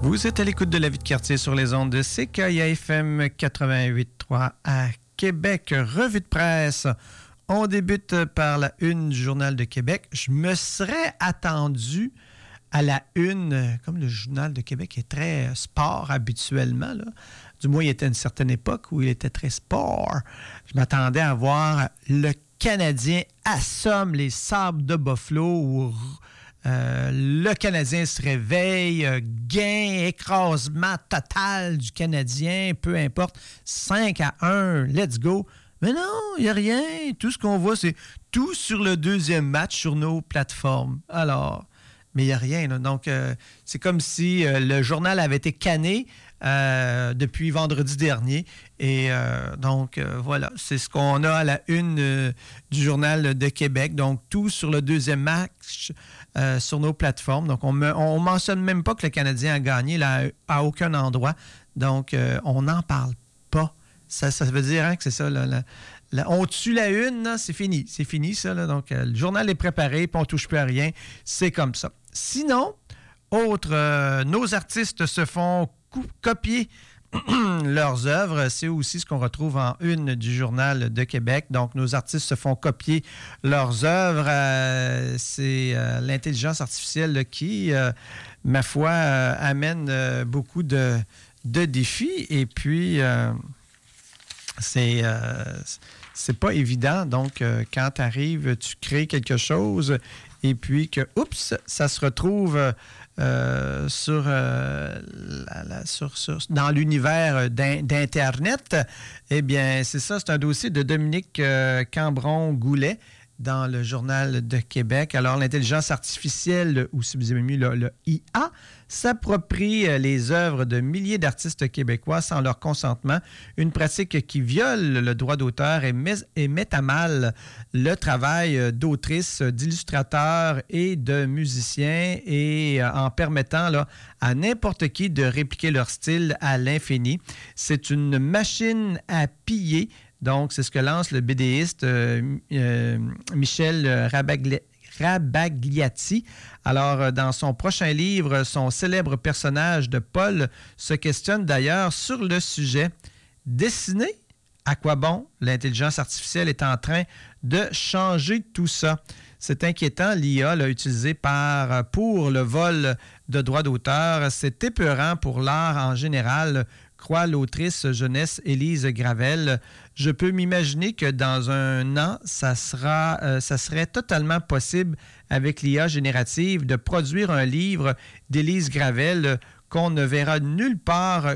Vous êtes à l'écoute de La Vie de quartier sur les ondes de CKIA-FM 88.3 à Québec. Revue de presse. On débute par la une du Journal de Québec. Je me serais attendu à la une, comme le Journal de Québec est très sport habituellement, là. Du moins, il était à une certaine époque où il était très sport. Je m'attendais à voir le Canadien assomme les Sabres de Buffalo où le Canadien se réveille, gain, écrasement total du Canadien, peu importe, 5-1, let's go. Mais non, il n'y a rien. Tout ce qu'on voit, c'est tout sur le deuxième match sur nos plateformes. Alors, mais il n'y a rien, là. Donc, c'est comme si le journal avait été canné depuis vendredi dernier. Et donc, voilà, c'est ce qu'on a à la une du Journal de Québec. Donc, tout sur le deuxième match sur nos plateformes. Donc, on ne mentionne même pas que le Canadien a gagné là, à aucun endroit. Donc, on n'en parle pas. Ça veut dire que c'est ça, là, on tue la une, là, c'est fini. C'est fini, ça. Là. Donc, le journal est préparé, puis on ne touche plus à rien. C'est comme ça. Sinon, nos artistes se font copier leurs œuvres. C'est aussi ce qu'on retrouve en une du Journal de Québec. Donc, nos artistes se font copier leurs œuvres. C'est l'intelligence artificielle là, qui, ma foi, amène beaucoup de défis. Et puis, c'est pas évident. Donc, quand tu arrives, tu crées quelque chose et puis que, oups, ça se retrouve dans l'univers d'Internet. Eh bien, c'est ça, c'est un dossier de Dominique Cambron-Goulet dans le Journal de Québec. Alors, l'intelligence artificielle, ou si vous avez mis le IA, s'approprie les œuvres de milliers d'artistes québécois sans leur consentement, une pratique qui viole le droit d'auteur et met à mal le travail d'autrices, d'illustrateurs et de musiciens et en permettant là, à n'importe qui de répliquer leur style à l'infini. C'est une machine à piller. Donc, c'est ce que lance le BDiste Michel Rabagliati. Alors, dans son prochain livre, son célèbre personnage de Paul se questionne d'ailleurs sur le sujet. Dessiner? À quoi bon? L'intelligence artificielle est en train de changer tout ça. C'est inquiétant, l'IA là, utilisée pour le vol de droits d'auteur. C'est épeurant pour l'art en général, croit l'autrice jeunesse Élise Gravel. Je peux m'imaginer que dans un an, ça serait totalement possible avec l'IA générative de produire un livre d'Élise Gravel qu'on ne verra nulle part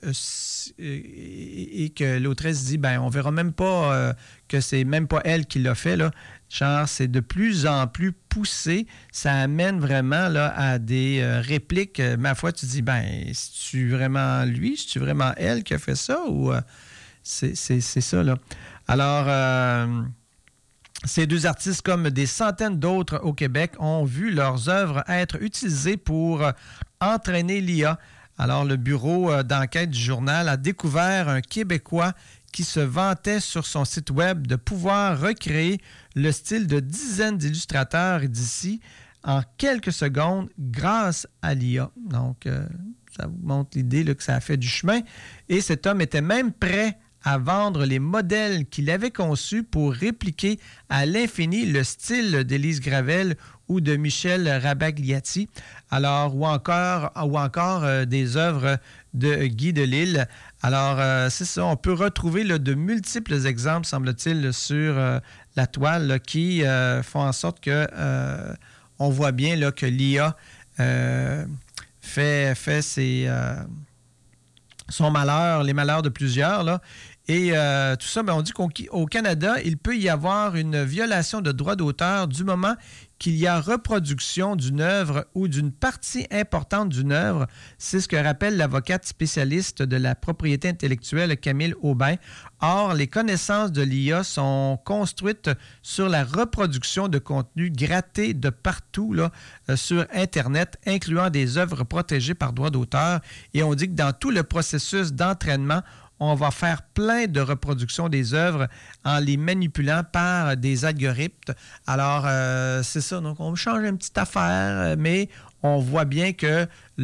et que l'autrice dit, ben on verra même pas que c'est même pas elle qui l'a fait, là. Genre, c'est de plus en plus poussé. Ça amène vraiment là, à des répliques. Ma foi, tu dis, ben, c'est-tu vraiment lui? C'est-tu vraiment elle qui a fait ça? Ou c'est ça, là. Alors, ces deux artistes, comme des centaines d'autres au Québec, ont vu leurs œuvres être utilisées pour entraîner l'IA. Alors, le bureau d'enquête du journal a découvert un Québécois qui se vantait sur son site web de pouvoir recréer le style de dizaines d'illustrateurs d'ici en quelques secondes grâce à l'IA. Donc, ça vous montre l'idée là, que ça a fait du chemin. Et cet homme était même prêt à vendre les modèles qu'il avait conçus pour répliquer à l'infini le style d'Élise Gravel ou de Michel Rabagliati, alors ou encore des œuvres de Guy Delisle. Alors, c'est ça, on peut retrouver là, de multiples exemples, semble-t-il, sur la toile là, qui font en sorte que on voit bien là, que l'IA fait son malheur, les malheurs de plusieurs, là. Et tout ça, ben, on dit qu'au Canada, il peut y avoir une violation de droit d'auteur du moment qu'il y a reproduction d'une œuvre ou d'une partie importante d'une œuvre. C'est ce que rappelle l'avocate spécialiste de la propriété intellectuelle Camille Aubin. Or, les connaissances de l'IA sont construites sur la reproduction de contenus grattés de partout là, sur Internet, incluant des œuvres protégées par droit d'auteur. Et on dit que dans tout le processus d'entraînement, on va faire plein de reproductions des œuvres en les manipulant par des algorithmes. Alors, c'est ça. Donc, on change une petite affaire, mais on voit bien que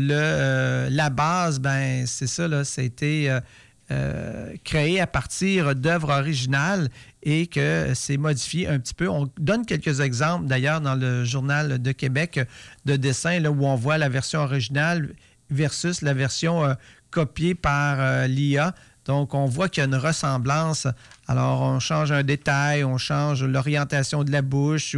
la base, ben c'est ça, là, ça a été créé à partir d'œuvres originales et que c'est modifié un petit peu. On donne quelques exemples, d'ailleurs, dans le Journal de Québec, de dessins là, où on voit la version originale versus la version copiée par l'IA. Donc, on voit qu'il y a une ressemblance. Alors, on change un détail, on change l'orientation de la bouche.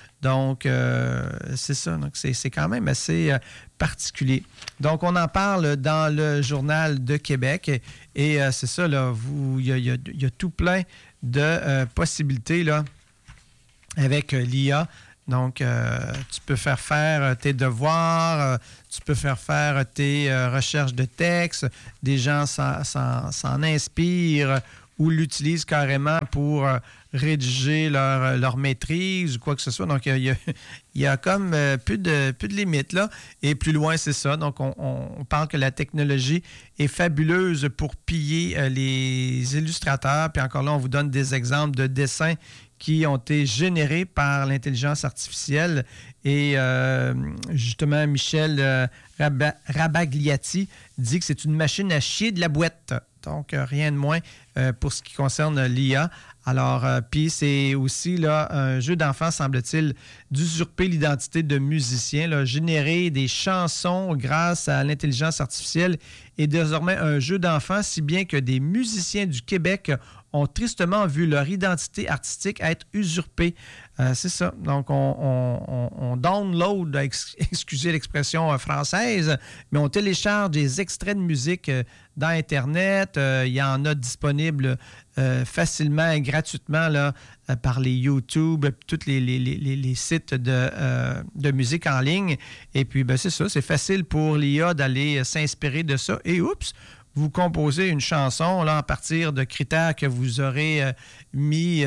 C'est ça. Donc, c'est quand même assez particulier. Donc, on en parle dans le Journal de Québec. Et c'est ça, là, il y a tout plein de possibilités là, avec l'IA. Donc, tu peux faire tes devoirs, tu peux faire tes recherches de texte. Des gens s'en inspirent ou l'utilisent carrément pour rédiger leur maîtrise ou quoi que ce soit. Donc, il y a comme plus de limites là. Et plus loin, c'est ça. Donc, on parle que la technologie est fabuleuse pour piller les illustrateurs. Puis encore là, on vous donne des exemples de dessins qui ont été générés par l'intelligence artificielle. Et justement, Michel Rabagliati dit que c'est une machine à chier de la boîte. Donc, rien de moins pour ce qui concerne l'IA. Alors, puis c'est aussi là, un jeu d'enfant, semble-t-il, d'usurper l'identité de musicien, là, générer des chansons grâce à l'intelligence artificielle est désormais un jeu d'enfant, si bien que des musiciens du Québec ont tristement vu leur identité artistique être usurpée. C'est ça. Donc, on download, excusez l'expression française, mais on télécharge des extraits de musique dans Internet. Il y en a disponibles facilement et gratuitement là, par les YouTube, tous les sites de musique en ligne. Et puis, ben, c'est ça. C'est facile pour l'IA d'aller s'inspirer de ça. Et oups! Vous composez une chanson là, à partir de critères que vous aurez mis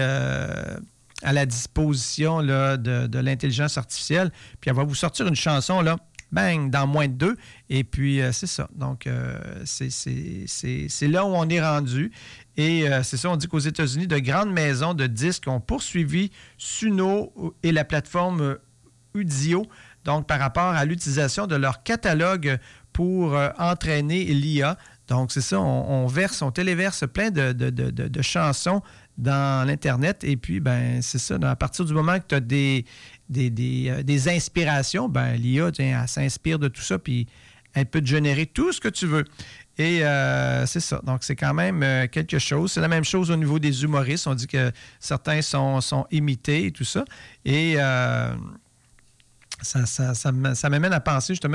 à la disposition là, de l'intelligence artificielle. Puis elle va vous sortir une chanson, là, bang, dans moins de 2. Et puis, c'est ça. Donc, c'est là où on est rendu. Et c'est ça, on dit qu'aux États-Unis, de grandes maisons de disques ont poursuivi Suno et la plateforme Udio, donc par rapport à l'utilisation de leur catalogue pour entraîner l'IA. Donc, c'est ça, on téléverse plein de chansons dans l'Internet. Et puis, ben c'est ça, à partir du moment que tu as des inspirations, ben l'IA, elle s'inspire de tout ça, puis elle peut te générer tout ce que tu veux. Et c'est ça. Donc, c'est quand même quelque chose. C'est la même chose au niveau des humoristes. On dit que certains sont imités et tout ça. Et ça m'amène à penser justement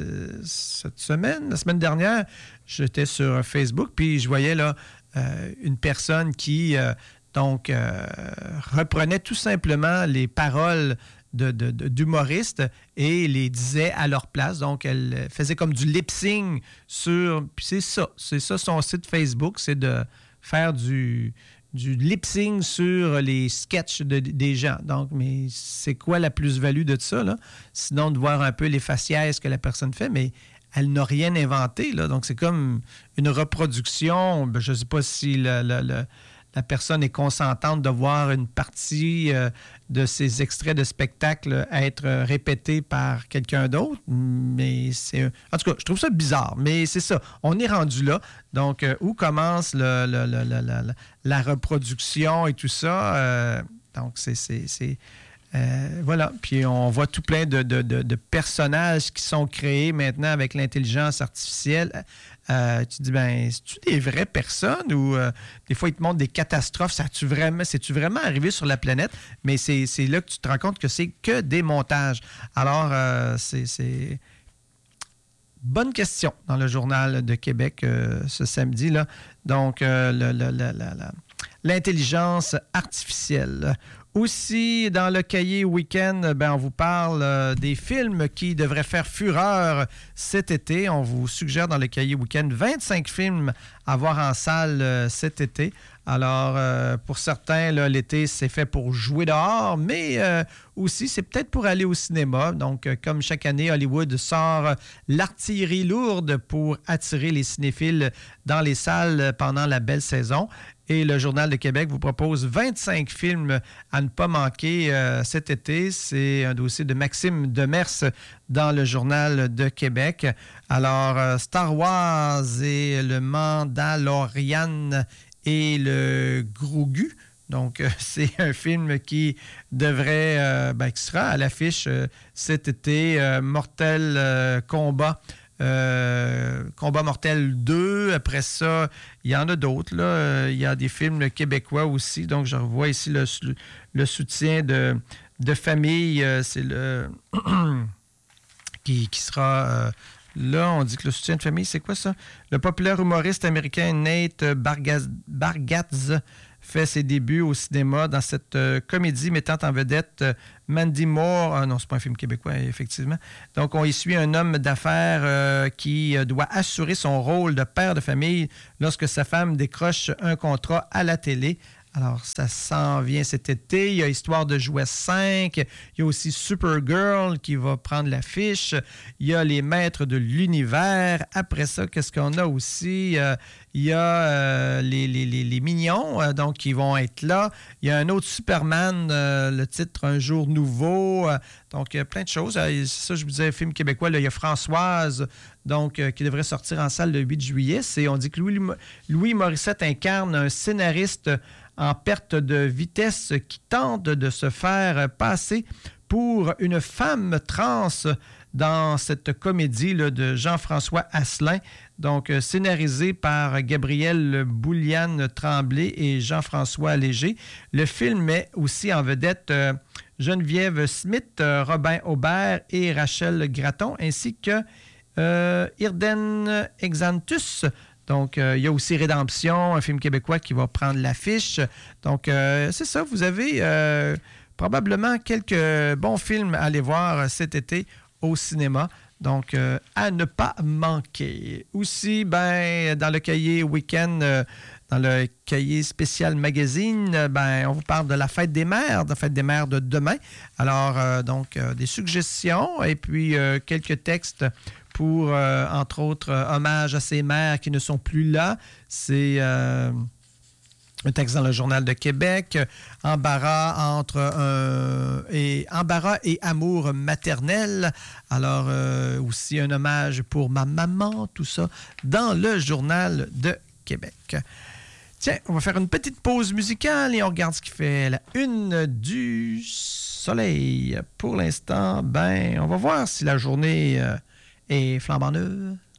la semaine dernière, j'étais sur Facebook, puis je voyais là une personne qui reprenait tout simplement les paroles d'humoristes et les disait à leur place. Donc, elle faisait comme du lip-sync sur... Puis c'est ça son site Facebook, c'est de faire du lip-sync sur les sketchs des gens. Donc, mais c'est quoi la plus-value de ça, là? Sinon, de voir un peu les faciès que la personne fait, mais elle n'a rien inventé, là. Donc, c'est comme une reproduction. Je ne sais pas si la personne est consentante de voir une partie de ces extraits de spectacle être répétés par quelqu'un d'autre, mais c'est... En tout cas, je trouve ça bizarre, mais c'est ça. On est rendu là. Donc, où commence la reproduction et tout ça? Donc, c'est voilà. Puis, on voit tout plein de personnages qui sont créés maintenant avec l'intelligence artificielle. Tu te dis, ben, c'est-tu des vraies personnes ou des fois, ils te montrent des catastrophes. C'est-tu vraiment arrivé sur la planète? Mais c'est là que tu te rends compte que c'est que des montages. Alors, c'est bonne question dans le Journal de Québec ce samedi, là. Donc, l'intelligence artificielle. Aussi, dans le cahier week-end, ben, on vous parle des films qui devraient faire fureur cet été. On vous suggère dans le cahier week-end 25 films à voir en salle cet été. Alors, pour certains, là, l'été, c'est fait pour jouer dehors, mais aussi, c'est peut-être pour aller au cinéma. Donc, comme chaque année, Hollywood sort l'artillerie lourde pour attirer les cinéphiles dans les salles pendant la belle saison. Et le Journal de Québec vous propose 25 films à ne pas manquer cet été. C'est un dossier de Maxime Demers dans le Journal de Québec. Alors, Star Wars et le Mandalorian et le Grogu. Donc, c'est un film qui devrait, qui sera à l'affiche cet été. Mortel Combat. Combat Mortel 2. Après ça, il y en a d'autres. Là. Il y a des films québécois aussi. Donc, je revois ici le soutien de famille. C'est le qui sera... là, on dit que le soutien de famille, c'est quoi ça? Le populaire humoriste américain Nate Bargatze fait ses débuts au cinéma dans cette comédie mettant en vedette Mandy Moore. Ah non, c'est pas un film québécois, effectivement. Donc, on y suit un homme d'affaires qui doit assurer son rôle de père de famille lorsque sa femme décroche un contrat à la télé. Alors, ça s'en vient cet été. Il y a Histoire de jouets 5. Il y a aussi Supergirl qui va prendre l'affiche. Il y a Les Maîtres de l'Univers. Après ça, qu'est-ce qu'on a aussi? Il y a les Mignons, donc, qui vont être là. Il y a un autre Superman, le titre Un jour nouveau. Donc, il y a plein de choses. C'est ça, je vous disais, un film québécois. Là, il y a Françoise, donc, qui devrait sortir en salle le 8 juillet. On dit que Louis Morissette incarne un scénariste en perte de vitesse qui tente de se faire passer pour une femme trans dans cette comédie là, de Jean-François Asselin, donc scénarisé par Gabrielle Bouliane-Tremblay et Jean-François Léger. Le film met aussi en vedette Geneviève Smith, Robin Aubert et Rachel Gratton, ainsi que Irden Exantus. Donc, il y a aussi Rédemption, un film québécois qui va prendre l'affiche. Donc, c'est ça, vous avez probablement quelques bons films à aller voir cet été au cinéma. Donc, à ne pas manquer. Aussi, dans le cahier Week-end, dans le cahier spécial magazine, on vous parle de la Fête des mères, de la Fête des mères de demain. Alors, des suggestions et puis quelques textes pour, entre autres, hommage à ces mères qui ne sont plus là. C'est un texte dans le Journal de Québec, embarras et amour maternel. Alors, aussi un hommage pour ma maman, tout ça, dans le Journal de Québec. Tiens, on va faire une petite pause musicale et on regarde ce qui fait la une du soleil. Pour l'instant, on va voir si la journée est flambant neuve.